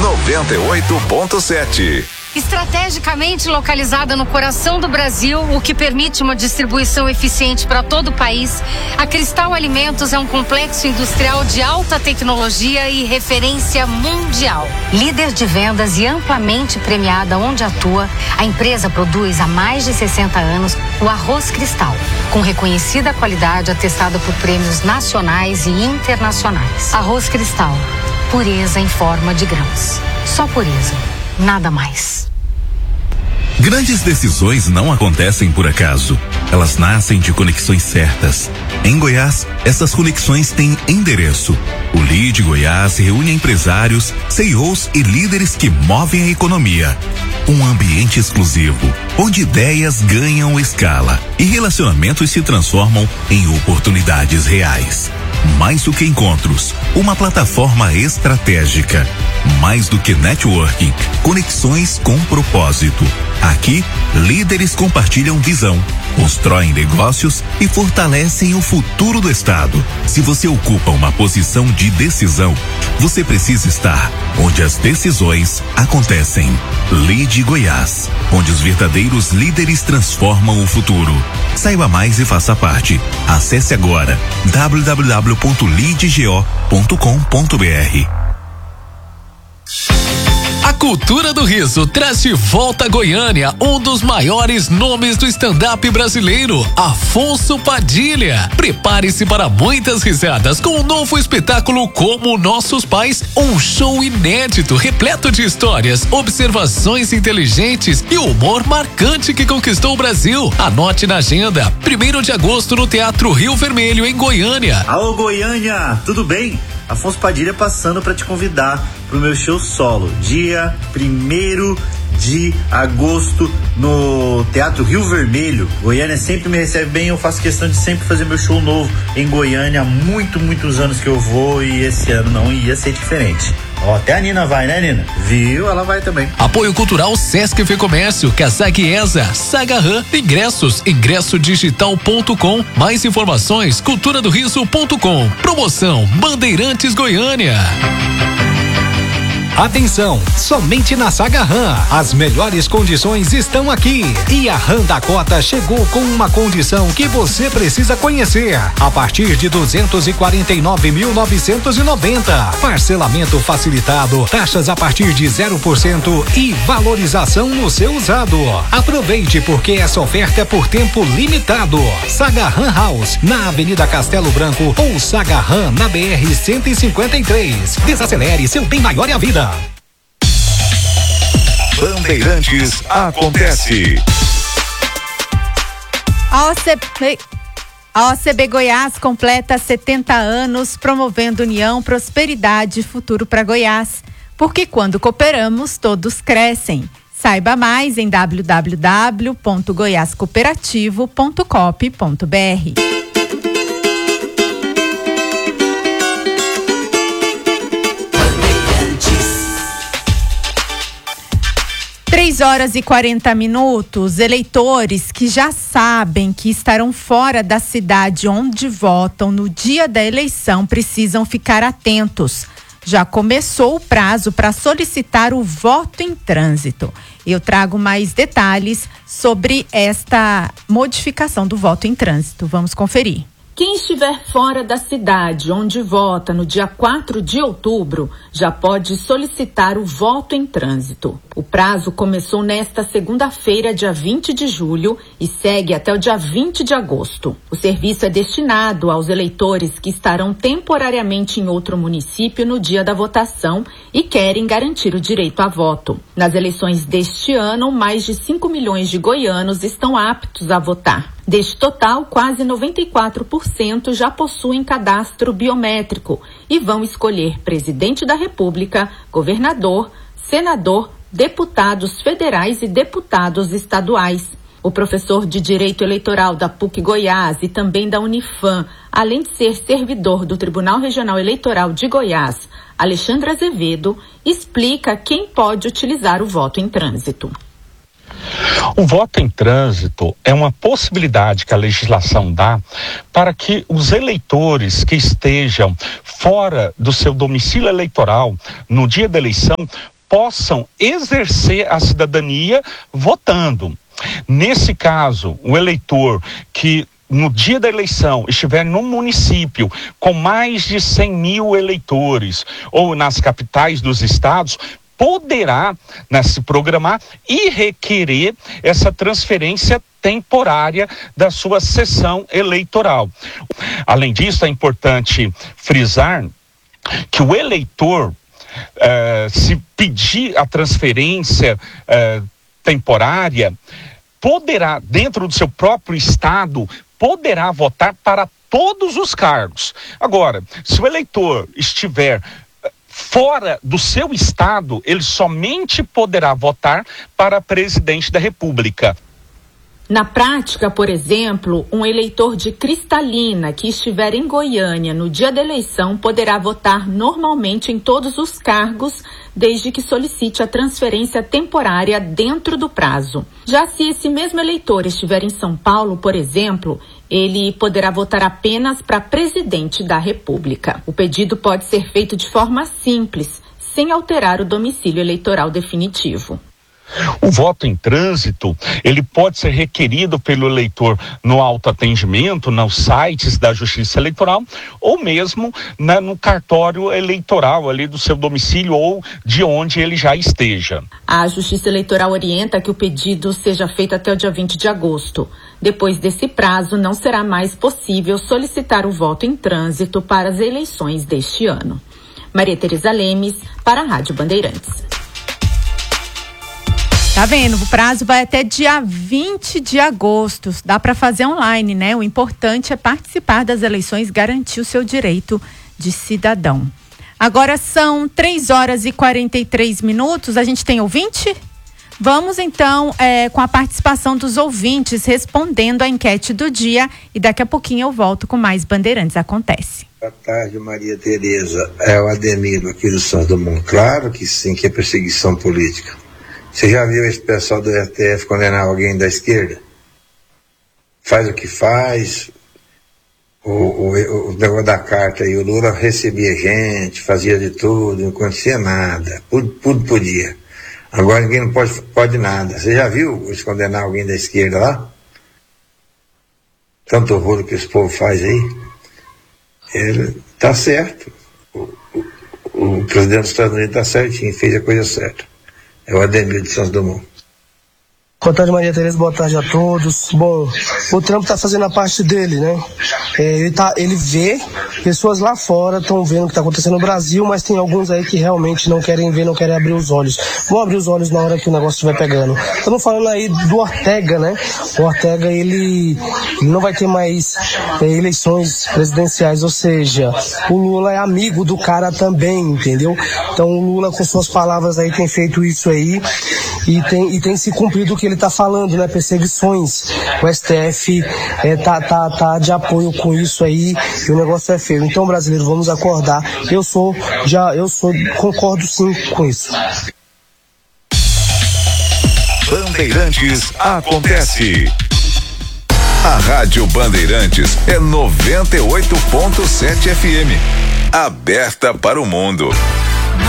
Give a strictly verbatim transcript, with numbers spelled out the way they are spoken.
noventa e oito ponto sete. Estrategicamente localizada no coração do Brasil, o que permite uma distribuição eficiente para todo o país, a Cristal Alimentos é um complexo industrial de alta tecnologia e referência mundial. Líder de vendas e amplamente premiada onde atua, a empresa produz há mais de sessenta anos o arroz Cristal, com reconhecida qualidade atestada por prêmios nacionais e internacionais. Arroz Cristal, pureza em forma de grãos. Só pureza, nada mais. Grandes decisões não acontecem por acaso. Elas nascem de conexões certas. Em Goiás, essas conexões têm endereço. O Lead Goiás reúne empresários, C E Os e líderes que movem a economia. Um ambiente exclusivo, onde ideias ganham escala e relacionamentos se transformam em oportunidades reais. Mais do que encontros, uma plataforma estratégica. Mais do que networking, conexões com propósito. Aqui, líderes compartilham visão, constroem negócios e fortalecem o futuro do estado. Se você ocupa uma posição de decisão, você precisa estar onde as decisões acontecem. Lead Goiás, onde os verdadeiros líderes transformam o futuro. Saiba mais e faça parte. Acesse agora w w w ponto lead go ponto com ponto b r. A Cultura do Riso traz de volta a Goiânia um dos maiores nomes do stand-up brasileiro, Afonso Padilha. Prepare-se para muitas risadas com um novo espetáculo Como Nossos Pais, um show inédito, repleto de histórias, observações inteligentes e humor marcante que conquistou o Brasil. Anote na agenda, primeiro de agosto no Teatro Rio Vermelho, em Goiânia. Alô, Goiânia, tudo bem? Afonso Padilha passando para te convidar pro meu show solo, dia primeiro de agosto no Teatro Rio Vermelho. Goiânia sempre me recebe bem, eu faço questão de sempre fazer meu show novo em Goiânia. Há muito, muitos anos que eu vou e esse ano não ia ser diferente. Ó, até a Nina vai, né, Nina? Viu? Ela vai também. Apoio Cultural Sesc Fê Comércio, Kazak Eza, Sagarran, ingressos, ingresso digital ponto com. Mais informações, cultura do riso ponto com. Promoção Bandeirantes Goiânia. Atenção, somente na Sagarran, as melhores condições estão aqui. E a Ram Dakota chegou com uma condição que você precisa conhecer. A partir de duzentos e quarenta e nove mil novecentos e noventa, parcelamento facilitado, taxas a partir de zero por cento e valorização no seu usado. Aproveite, porque essa oferta é por tempo limitado. Sagarran House, na Avenida Castelo Branco, ou Sagarran na B R cento e cinquenta e três. Desacelere, seu bem maior é a vida. Bandeirantes acontece. A O C B, a O C B Goiás completa setenta anos promovendo união, prosperidade e futuro para Goiás. Porque quando cooperamos, todos crescem. Saiba mais em w w w ponto goiás cooperativo ponto coop ponto b r. três horas e quarenta minutos. Eleitores que já sabem que estarão fora da cidade onde votam no dia da eleição precisam ficar atentos. Já começou o prazo para solicitar o voto em trânsito. Eu trago mais detalhes sobre esta modificação do voto em trânsito. Vamos conferir. Quem estiver fora da cidade onde vota no dia quatro de outubro já pode solicitar o voto em trânsito. O prazo começou nesta segunda-feira, dia vinte de julho, e segue até o dia vinte de agosto. O serviço é destinado aos eleitores que estarão temporariamente em outro município no dia da votação e querem garantir o direito a voto. Nas eleições deste ano, mais de cinco milhões de goianos estão aptos a votar. Deste total, quase noventa e quatro por cento já possuem cadastro biométrico e vão escolher presidente da República, governador, senador, deputados federais e deputados estaduais. O professor de Direito Eleitoral da P U C Goiás e também da Unifam, além de ser servidor do Tribunal Regional Eleitoral de Goiás, Alexandre Azevedo, explica quem pode utilizar o voto em trânsito. O voto em trânsito é uma possibilidade que a legislação dá para que os eleitores que estejam fora do seu domicílio eleitoral no dia da eleição possam exercer a cidadania votando. Nesse caso, o eleitor que no dia da eleição estiver num município com mais de cem mil eleitores ou nas capitais dos estados, poderá, né, se programar e requerer essa transferência temporária da sua sessão eleitoral. Além disso, é importante frisar que o eleitor, eh, se pedir a transferência eh, temporária, poderá, dentro do seu próprio estado, poderá votar para todos os cargos. Agora, se o eleitor estiver fora do seu estado, ele somente poderá votar para presidente da República. Na prática, por exemplo, um eleitor de Cristalina que estiver em Goiânia no dia da eleição poderá votar normalmente em todos os cargos, desde que solicite a transferência temporária dentro do prazo. Já se esse mesmo eleitor estiver em São Paulo, por exemplo, ele poderá votar apenas para presidente da República. O pedido pode ser feito de forma simples, sem alterar o domicílio eleitoral definitivo. O voto em trânsito, ele pode ser requerido pelo eleitor no autoatendimento, nos sites da Justiça Eleitoral, ou mesmo, né, no cartório eleitoral ali do seu domicílio ou de onde ele já esteja. A Justiça Eleitoral orienta que o pedido seja feito até o dia vinte de agosto. Depois desse prazo, não será mais possível solicitar o voto em trânsito para as eleições deste ano. Maria Tereza Lemes, para a Rádio Bandeirantes. Tá vendo? O prazo vai até dia vinte de agosto. Dá para fazer online, né? O importante é participar das eleições, garantir o seu direito de cidadão. Agora são três horas e quarenta e três minutos. A gente tem ouvinte? Vamos então é, com a participação dos ouvintes respondendo a enquete do dia e daqui a pouquinho eu volto com mais Bandeirantes Acontece. Boa tarde, Maria Tereza. É o Ademiro aqui do Santos Dumont. Claro que sim, que é perseguição política. Você já viu esse pessoal do S T F condenar alguém da esquerda? Faz o que faz, o, o, o negócio da carta aí, o Lula recebia gente, fazia de tudo, não acontecia nada, tudo, tudo podia. Agora ninguém não pode, pode nada. Você já viu eles condenar alguém da esquerda lá? Tanto horror que esse povo faz aí. Ele tá certo. O, o, o presidente dos Estados Unidos tá certinho, fez a coisa certa. É o Ademir de Santos Dumont. Boa tarde, Maria Tereza, boa tarde a todos. Bom, o Trump está fazendo a parte dele, né? É, ele, tá, ele vê, pessoas lá fora estão vendo o que está acontecendo no Brasil, mas tem alguns aí que realmente não querem ver, não querem abrir os olhos. Vão abrir os olhos na hora que o negócio estiver pegando. Estamos falando aí do Ortega, né? O Ortega, ele, ele não vai ter mais é, eleições presidenciais, ou seja, o Lula é amigo do cara também, entendeu? Então o Lula, com suas palavras aí, tem feito isso aí e tem, e tem se cumprido o que ele está falando, né? Perseguições. O S T F é, tá, tá, tá de apoio com isso aí e o negócio é feio. Então, brasileiro, vamos acordar. Eu sou, já, eu sou, concordo sim com isso. Bandeirantes Acontece. A Rádio Bandeirantes é noventa e oito ponto sete F M. Aberta para o mundo.